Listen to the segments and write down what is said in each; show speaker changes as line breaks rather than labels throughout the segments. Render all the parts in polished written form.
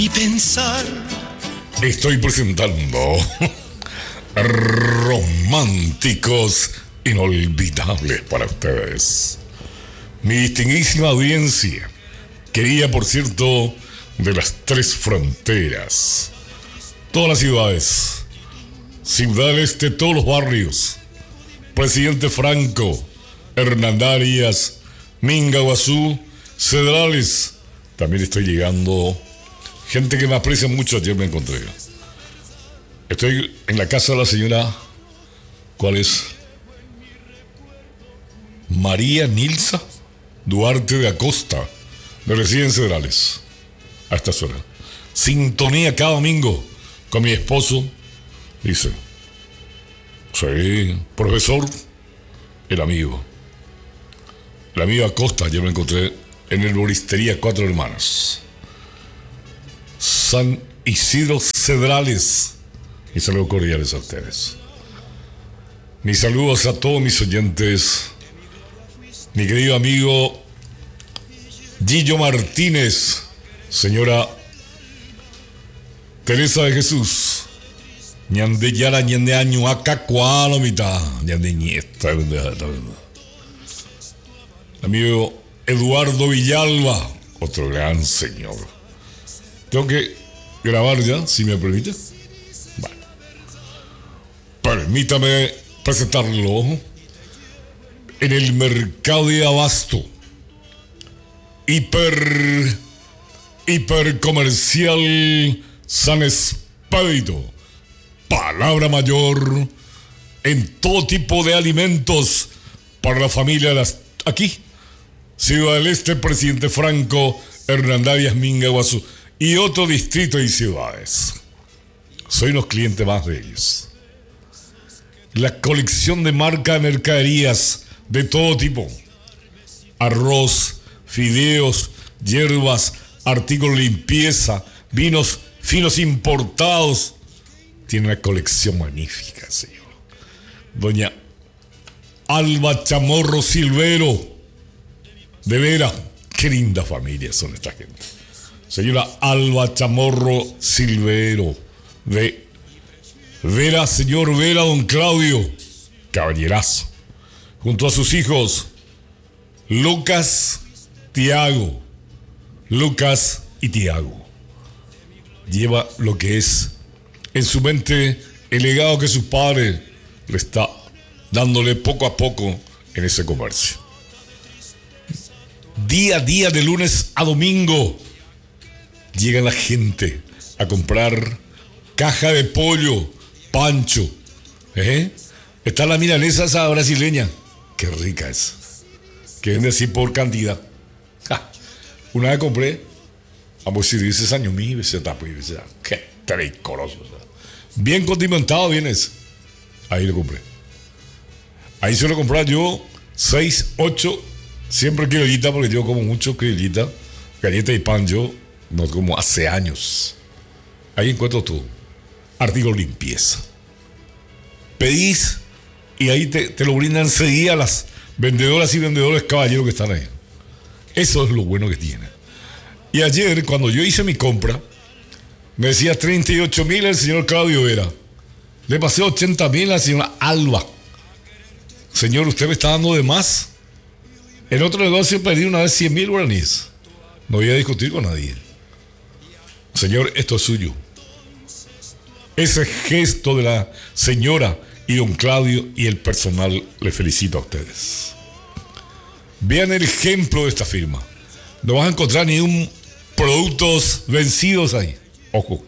y pensar.
Estoy presentando románticos inolvidables para ustedes. Mi distinguidísima audiencia, querida por cierto, de las tres fronteras, todas las ciudades, Ciudad del Este, todos los barrios, Presidente Franco, Hernandarias, Minga, Guazú, Cedrales. También estoy llegando gente que me aprecia mucho. Ayer me encontré. Estoy en la casa de la señora, ¿cuál es? María Nilsa Duarte de Acosta, de Residencia Cedrales. A estas horas. Sintonía cada domingo con mi esposo. Dice, sí, profesor, el amigo Acosta. Ayer me encontré en el Boristería Cuatro Hermanas, San Isidro Cedrales. Mis saludos cordiales a ustedes. Mis saludos a todos mis oyentes. Mi querido amigo Gillo Martínez, señora Teresa de Jesús, ñande yara ñande año acá cualo mitad ñande nieta, amigo Eduardo Villalba, otro gran señor. Tengo que grabar ya, si me permite. Bueno, permítame presentarlo. En el mercado de abasto, hiper comercial San Expedito, palabra mayor en todo tipo de alimentos para la familia de las aquí, Ciudad del Este, Presidente Franco, Hernandarias, Minga, Guazú y otro distrito y ciudades. Soy unos clientes más de ellos. La colección de marca de mercaderías de todo tipo: arroz, fideos, hierbas, artículos de limpieza, vinos finos importados. Tiene una colección magnífica, señor. Doña Alba Chamorro Silvero, de veras, qué linda familia son esta gente. Señora Alba Chamorro Silvero, de Vera, señor Vera, don Claudio, caballerazo, junto a sus hijos Lucas y Tiago. Lleva lo que es en su mente el legado que su padre le está dándole poco a poco en ese comercio. Día a día, de lunes a domingo, llega la gente a comprar caja de pollo, pancho. Está la milanesa esa brasileña. Qué rica es. Que vende así por cantidad. Una vez compré, vamos a decir, ese año mío, ese tapo, qué tricoroso. Bien condimentado vienes. Ahí lo compré. Ahí suelo comprar yo 6, 8, siempre criollita, porque yo como mucho criollita, galleta y pan, yo no como hace años. Ahí encuentro todo. Artículos de limpieza. Pedís y ahí te lo brindan enseguida las vendedoras y vendedores caballeros que están ahí. Eso es lo bueno que tiene. Y ayer, cuando yo hice mi compra, me decía 38,000 el señor Claudio Vera. Le pasé 80,000 a la señora Alba. Señor, usted me está dando de más. En otro negocio pedí una vez 100,000 guaraníes. No voy a discutir con nadie. Señor, esto es suyo. Ese gesto de la señora y don Claudio y el personal, le felicito a ustedes. Vean el ejemplo de esta firma. No vas a encontrar ni un productos vencidos ahí. Ojo.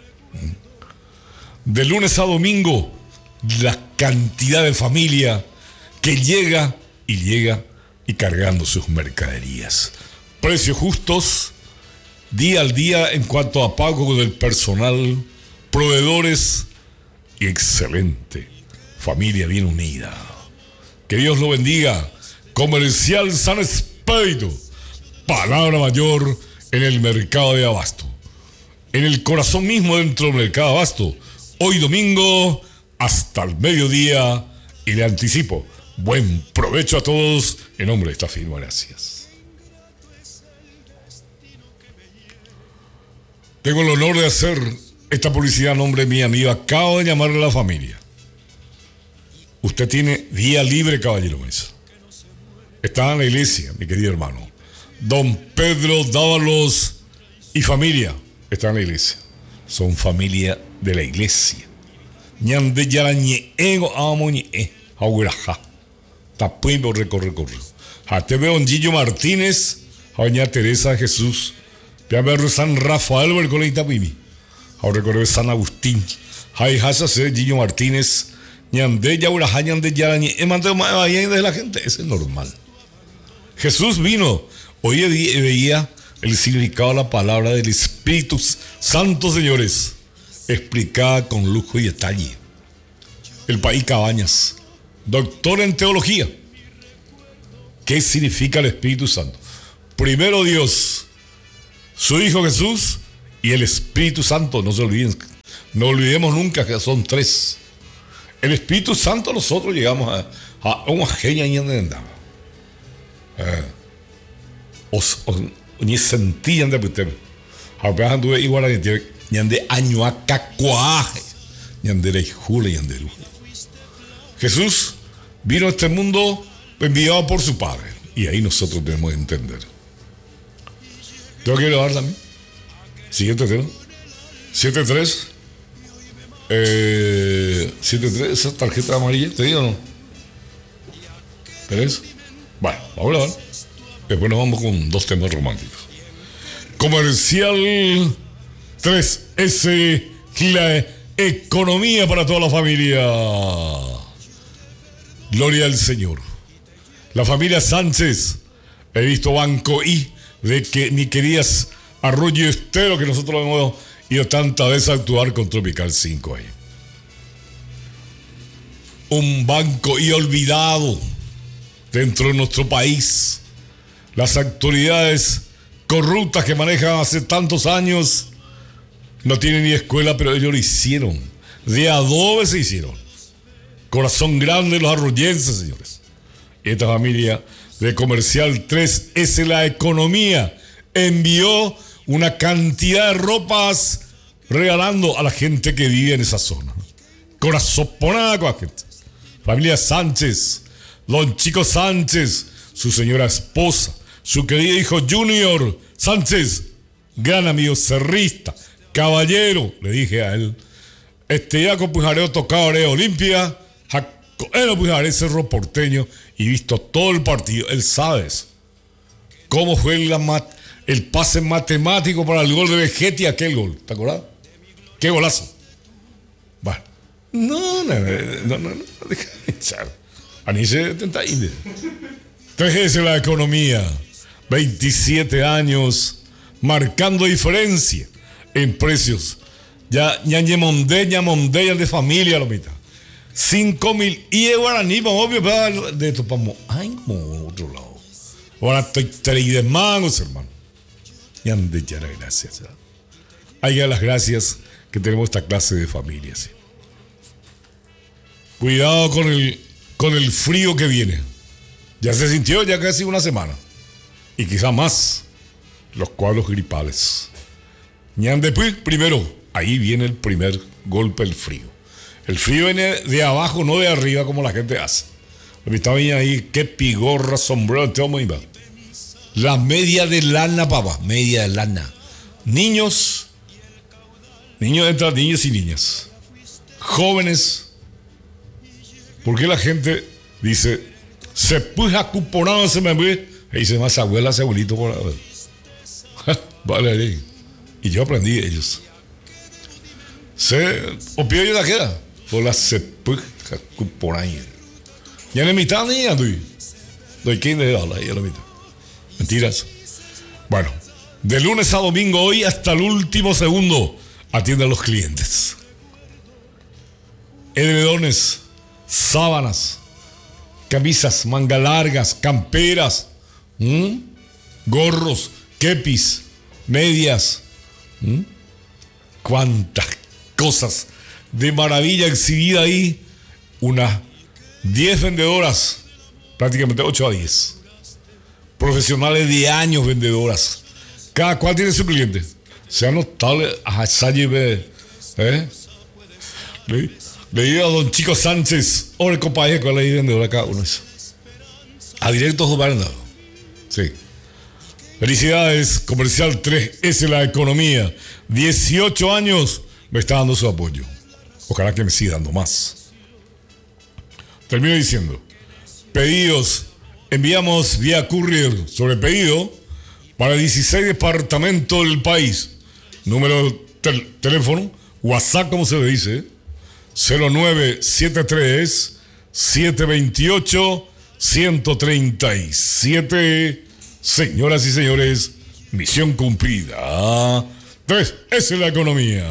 De lunes a domingo, la cantidad de familia que llega y cargando sus mercaderías. Precios justos, día al día en cuanto a pago del personal, proveedores y excelente familia bien unida. Que Dios lo bendiga. Comercial San Expedito, palabra mayor en el mercado de abasto, en el corazón mismo dentro del mercado de abasto. Hoy domingo hasta el mediodía, y le anticipo, buen provecho a todos en nombre de esta firma. Gracias. Tengo el honor de hacer esta publicidad a nombre de mi amigo. Acabo de llamarle a la familia. Usted tiene día libre, caballero Mesa. Está en la iglesia, mi querido hermano. Don Pedro Dávalos y familia están en la iglesia. Son familia de la iglesia. Ñande yarañe ego amoñe auraja. Tapuimbo recorre. Te veo en Gillo Martínez, a doña Teresa Jesús. Te veo San Rafael, el colegio Tapimi. Ahora recorre San Agustín. Hay hasa se Gillo Martínez. Ñande yauraja, ñande yarañe. Manteo más bien de la gente. Eso es normal. Jesús vino. Hoy veía el significado de la palabra del Espíritu Santo, señores, explicada con lujo y detalle. El país Cabañas, doctor en teología. ¿Qué significa el Espíritu Santo? Primero Dios, su Hijo Jesús y el Espíritu Santo. No se olviden, no olvidemos nunca que son tres. El Espíritu Santo nosotros llegamos a una genia y andaba. Ni sentían de usted. Apenas anduve igual a ñande año a cacuaje. Ñande la jule, ñande luz. Jesús vino a este mundo enviado por su Padre. Y ahí nosotros tenemos que entender. ¿Tengo que grabar también? Siguiente tema. 7-3. 7-3, esa tarjeta amarilla, ¿te digo o no? ¿Tenés? Bueno, vamos a grabar. Después nos vamos con dos temas románticos. Comercial 3S, la economía para toda la familia. Gloria al Señor. La familia Sánchez, he visto Banco I, de que mi queridas Arroyo Estero, que nosotros hemos ido tantas veces a actuar con Tropical 5 ahí. Un Banco I olvidado dentro de nuestro país. Las autoridades corruptas que manejan hace tantos años no tienen ni escuela, pero ellos lo hicieron. De adobe se hicieron. Corazón grande los arroyenses, señores. Esta familia de Comercial 3S, la economía, envió una cantidad de ropas regalando a la gente que vive en esa zona. Corazonada con la gente. Familia Sánchez, don Chico Sánchez, su señora esposa, su querido hijo Junior Sánchez, gran amigo cerrista, caballero, le dije a él, ya con Pujareo tocado Areo Olimpia, Jacobo Pujareo Cerro Porteño y visto todo el partido, él sabe eso. ¿Cómo fue el pase matemático para el gol de Vegetti, aquel gol? ¿Te acuerdas? ¡Qué golazo! Bueno, no, déjame echar. Anice tenta inde. 3S la economía. 27 años marcando diferencia en precios. Ya ñañe mondeña de familia lo mitad. 5.000 y de guaraní, obvio, de esto vamos, ay, como otro lado. Ahora estoy 3 de mangos, hermano. Ñande ya las gracias. Hay que dar las gracias que tenemos esta clase de familia, ¿sí? Cuidado con el frío que viene. Ya se sintió ya casi una semana. Y quizá más los cuadros gripales. Después, primero, ahí viene el primer golpe del frío. El frío viene de abajo, no de arriba como la gente hace. Estaba ahí, qué pigorra, sombrero, todo muy mal. La media de lana, papá, media de lana. Niños entran niños y niñas. Jóvenes. ¿Por qué la gente dice, se puja cuponado, se me ve? Y dice más abuela, abuelito por la vale, y yo aprendí de ellos. O pío yo la queda. Por la se puja cuponado. Ya en la mitad ni ya doy 15 de dólares, ya la mitad. Mentiras. Bueno, de lunes a domingo hoy hasta el último segundo atiende a los clientes. Edredones, sábanas, camisas, manga largas, camperas, gorros, kepis, medias. Cuántas cosas de maravilla exhibida ahí. Unas 10 vendedoras, prácticamente 8 a 10. Profesionales de años vendedoras. Cada cual tiene su cliente. sea notable a Sayibe, le digo a don Chico Sánchez, o el compañero que le dicen de ahora cada uno eso. A directos gobernador. Sí. Felicidades, Comercial 3S La Economía. 18 años me está dando su apoyo. Ojalá que me siga dando más. Termino diciendo, pedidos, enviamos vía courier sobre pedido para 16 departamentos del país. Número teléfono, WhatsApp como se le dice, 0973 728 137. Señoras y señores, misión cumplida. 3 es la economía.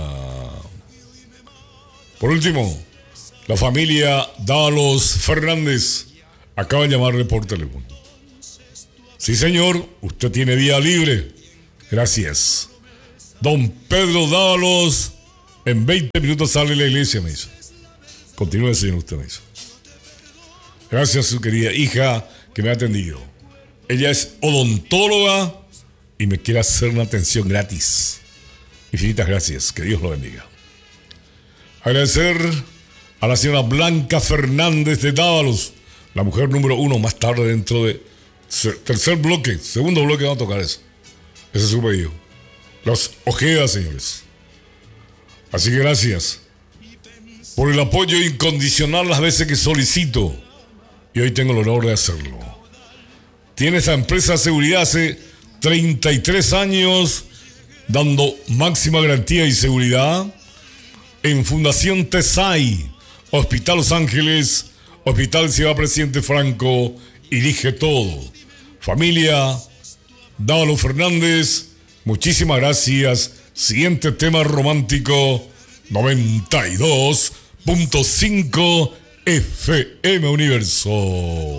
Por último, la familia Dávalos Fernández acaba de llamarle por teléfono. Sí, señor, usted tiene día libre. Gracias. Don Pedro Dávalos, en 20 minutos sale de la iglesia, me dice. Continúe, señor, usted me dice. Gracias a su querida hija que me ha atendido. Ella es odontóloga y me quiere hacer una atención gratis. Infinitas gracias, que Dios lo bendiga. Agradecer a la señora Blanca Fernández de Dávalos, la mujer número 1, más tarde dentro de tercer bloque, segundo bloque vamos a tocar eso. Ese es su pedido. Los Ojeda, señores. Así que gracias por el apoyo incondicional las veces que solicito y hoy tengo el honor de hacerlo. Tiene esa empresa de seguridad hace 33 años dando máxima garantía y seguridad en Fundación TESAI, Hospital Los Ángeles, Hospital Ciudad Presidente Franco, dirige todo. Familia Dávalos Fernández, muchísimas gracias. Siguiente tema romántico, 92.5 FM Universo.